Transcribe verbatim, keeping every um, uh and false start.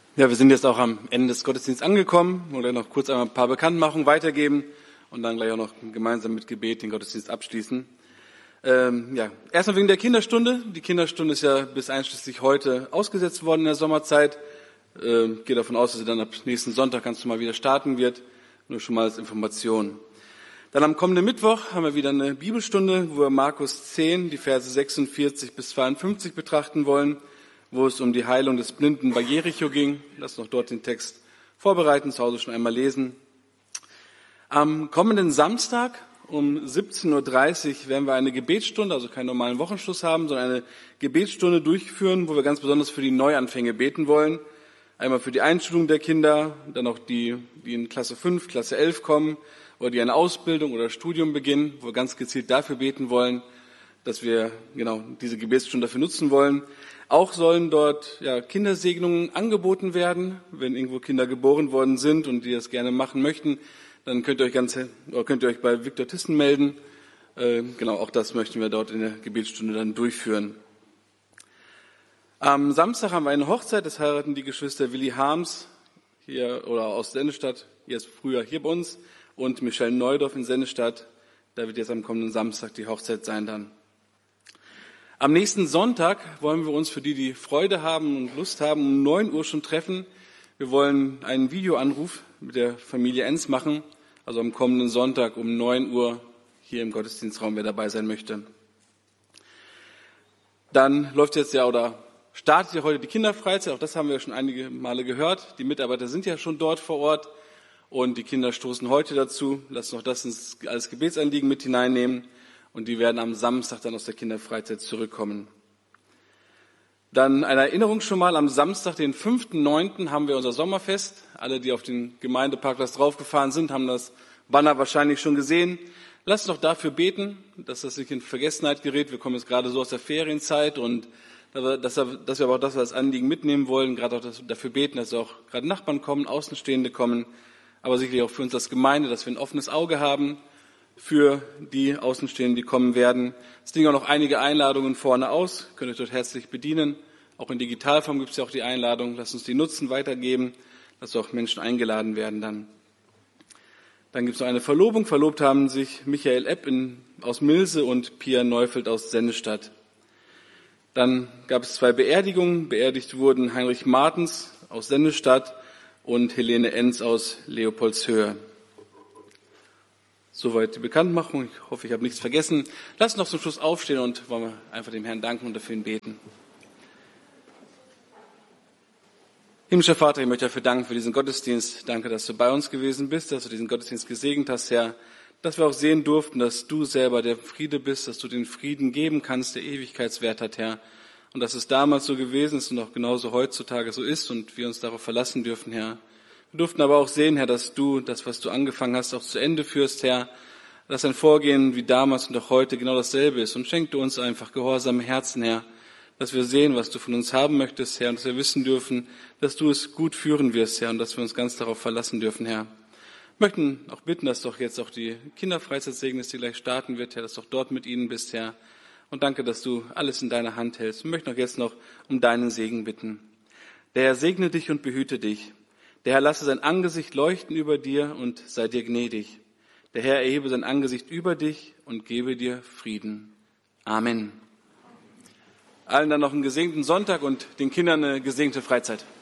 Ja, wir sind jetzt auch am Ende des Gottesdienstes angekommen. Ich wollte noch kurz einmal ein paar Bekanntmachungen weitergeben und dann gleich auch noch gemeinsam mit Gebet den Gottesdienst abschließen. Ähm, ja, erstmal wegen der Kinderstunde. Die Kinderstunde ist ja bis einschließlich heute ausgesetzt worden in der Sommerzeit. Ähm, ich gehe davon aus, dass sie dann ab nächsten Sonntag ganz normal wieder starten wird. Nur schon mal als Information. Dann am kommenden Mittwoch haben wir wieder eine Bibelstunde, wo wir Markus zehn, die Verse sechsundvierzig bis zweiundfünfzig betrachten wollen, wo es um die Heilung des Blinden bei Jericho ging. Lass noch dort den Text vorbereiten, zu Hause schon einmal lesen. Am kommenden Samstag um siebzehn Uhr dreißig werden wir eine Gebetsstunde, also keinen normalen Wochenschluss haben, sondern eine Gebetsstunde durchführen, wo wir ganz besonders für die Neuanfänge beten wollen. Einmal für die Einschulung der Kinder, dann auch die, die in Klasse fünf, Klasse elf kommen oder die eine Ausbildung oder Studium beginnen, wo wir ganz gezielt dafür beten wollen, dass wir genau diese Gebetsstunde dafür nutzen wollen. Auch sollen dort ja, Kindersegnungen angeboten werden, wenn irgendwo Kinder geboren worden sind und die das gerne machen möchten. Dann könnt ihr euch ganz, oder könnt ihr euch bei Viktor Thyssen melden. Äh, genau, auch das möchten wir dort in der Gebetsstunde dann durchführen. Am Samstag haben wir eine Hochzeit, das heiraten die Geschwister Willi Harms hier oder aus Sennestadt, hier ist früher hier bei uns, und Michelle Neudorf in Sennestadt. Da wird jetzt am kommenden Samstag die Hochzeit sein dann. Am nächsten Sonntag wollen wir uns für die, die Freude haben und Lust haben, um neun Uhr schon treffen. Wir wollen einen Videoanruf mit der Familie Enz machen, also am kommenden Sonntag um neun Uhr hier im Gottesdienstraum, wer dabei sein möchte. Dann läuft jetzt ja oder startet ja heute die Kinderfreizeit, auch das haben wir schon einige Male gehört. Die Mitarbeiter sind ja schon dort vor Ort und die Kinder stoßen heute dazu. Lass noch das ins, als Gebetsanliegen mit hineinnehmen und die werden am Samstag dann aus der Kinderfreizeit zurückkommen. Dann eine Erinnerung schon mal, am Samstag, den fünften neunten haben wir unser Sommerfest. Alle, die auf den Gemeindeparkplatz draufgefahren sind, haben das Banner wahrscheinlich schon gesehen. Lasst doch dafür beten, dass das nicht in Vergessenheit gerät. Wir kommen jetzt gerade so aus der Ferienzeit und dass wir aber auch das als Anliegen mitnehmen wollen, gerade auch dafür beten, dass auch gerade Nachbarn kommen, Außenstehende kommen, aber sicherlich auch für uns als Gemeinde, dass wir ein offenes Auge haben für die Außenstehenden, die kommen werden. Es liegen auch noch einige Einladungen vorne aus, könnt ihr euch dort herzlich bedienen. Auch in Digitalform gibt es ja auch die Einladung. Lasst uns die nutzen, weitergeben, dass auch Menschen eingeladen werden dann. Dann gibt es noch eine Verlobung. Verlobt haben sich Michael Epp in, aus Milse und Pia Neufeld aus Sennestadt. Dann gab es zwei Beerdigungen. Beerdigt wurden Heinrich Martens aus Sennestadt und Helene Enz aus Leopoldshöhe. Soweit die Bekanntmachung. Ich hoffe, ich habe nichts vergessen. Lasst uns noch zum Schluss aufstehen und wollen wir einfach dem Herrn danken und dafür ihn beten. Himmlischer Vater, ich möchte dafür danken für diesen Gottesdienst. Danke, dass du bei uns gewesen bist, dass du diesen Gottesdienst gesegnet hast, Herr. Dass wir auch sehen durften, dass du selber der Friede bist, dass du den Frieden geben kannst, der Ewigkeitswert hat, Herr. Und dass es damals so gewesen ist und auch genauso heutzutage so ist und wir uns darauf verlassen dürfen, Herr. Wir durften aber auch sehen, Herr, dass du das, was du angefangen hast, auch zu Ende führst, Herr. Dass ein Vorgehen wie damals und auch heute genau dasselbe ist. Und schenk du uns einfach gehorsame Herzen, Herr. Dass wir sehen, was du von uns haben möchtest, Herr. Und dass wir wissen dürfen, dass du es gut führen wirst, Herr. Und dass wir uns ganz darauf verlassen dürfen, Herr. Wir möchten auch bitten, dass doch jetzt auch die Kinderfreizeit segnest, die gleich starten wird, Herr. Dass du auch dort mit ihnen bist, Herr. Und danke, dass du alles in deiner Hand hältst. Wir möchten auch jetzt noch um deinen Segen bitten. Der Herr segne dich und behüte dich. Der Herr lasse sein Angesicht leuchten über dir und sei dir gnädig. Der Herr erhebe sein Angesicht über dich und gebe dir Frieden. Amen. Allen dann noch einen gesegneten Sonntag und den Kindern eine gesegnete Freizeit.